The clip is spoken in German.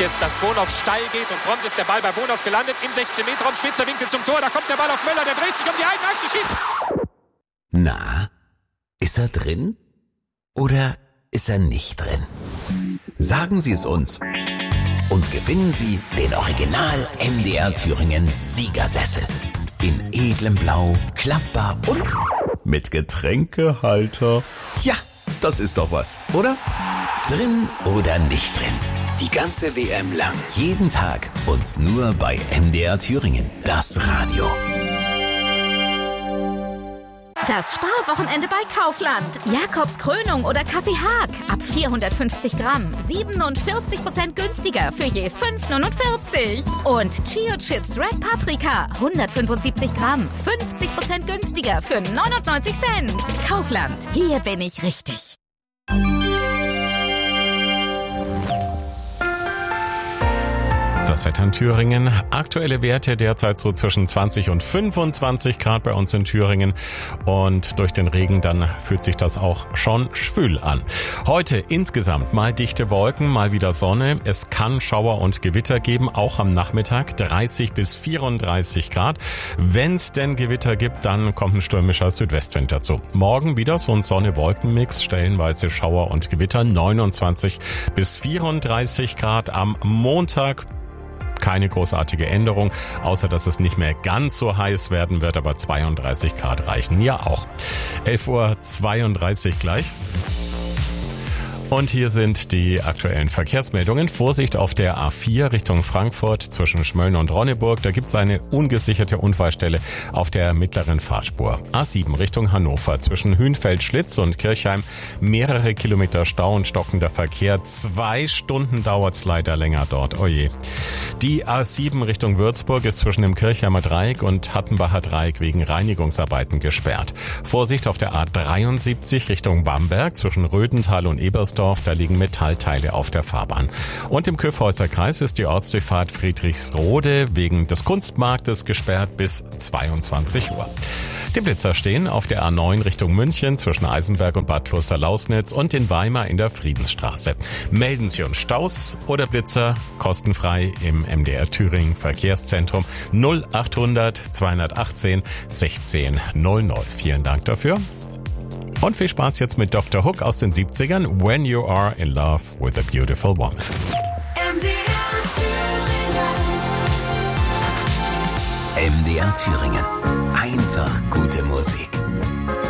jetzt, dass Bonhoff steil geht und prompt ist der Ball bei Bonhoff gelandet im 16-Meter-Raum, spitzer Winkel zum Tor, da kommt der Ball auf Möller, der dreht sich um die eigene Achse, schießt. Na, ist er drin oder ist er nicht drin? Sagen Sie es uns und gewinnen Sie den Original MDR Thüringen Siegersessel. In edlem Blau, klappbar und mit Getränkehalter. Ja, das ist doch was, oder? Drin oder nicht drin? Die ganze WM lang, jeden Tag und nur bei MDR Thüringen, das Radio. Das Sparwochenende bei Kaufland. Jakobskrönung oder Kaffee Haag. Ab 450 Gramm. 47% günstiger für je 5,49. Und Chio Chips Red Paprika. 175 Gramm. 50% günstiger für 99 Cent. Kaufland. Hier bin ich richtig. Das Wetter in Thüringen. Aktuelle Werte derzeit so zwischen 20 und 25 Grad bei uns in Thüringen. Und durch den Regen dann fühlt sich das auch schon schwül an. Heute insgesamt mal dichte Wolken, mal wieder Sonne. Es kann Schauer und Gewitter geben, auch am Nachmittag 30 bis 34 Grad. Wenn es denn Gewitter gibt, dann kommt ein stürmischer Südwestwind dazu. Morgen wieder so ein Sonne-Wolken-Mix, stellenweise Schauer und Gewitter, 29 bis 34 Grad am Montag. Keine großartige Änderung, außer dass es nicht mehr ganz so heiß werden wird, aber 32 Grad reichen ja auch. 11:32 Uhr gleich. Und hier sind die aktuellen Verkehrsmeldungen. Vorsicht auf der A4 Richtung Frankfurt zwischen Schmölln und Ronneburg. Da gibt es eine ungesicherte Unfallstelle auf der mittleren Fahrspur. A7 Richtung Hannover zwischen Hünfeld-Schlitz und Kirchheim. Mehrere Kilometer Stau und stockender Verkehr. 2 Stunden dauert es leider länger dort. Oje. Die A7 Richtung Würzburg ist zwischen dem Kirchheimer Dreieck und Hattenbacher Dreieck wegen Reinigungsarbeiten gesperrt. Vorsicht auf der A73 Richtung Bamberg zwischen Rödental und Ebersdorf. Da liegen Metallteile auf der Fahrbahn. Und im Kyffhäuser Kreis ist die Ortsdurchfahrt Friedrichsrode wegen des Kunstmarktes gesperrt bis 22 Uhr. Die Blitzer stehen auf der A9 Richtung München zwischen Eisenberg und Bad Kloster-Lausnitz und in Weimar in der Friedensstraße. Melden Sie uns Staus oder Blitzer kostenfrei im MDR Thüringen Verkehrszentrum 0800 218 1600. Vielen Dank dafür. Und viel Spaß jetzt mit Dr. Hook aus den 70ern, When You Are in Love with a Beautiful Woman. MDR Thüringen. Einfach gute Musik.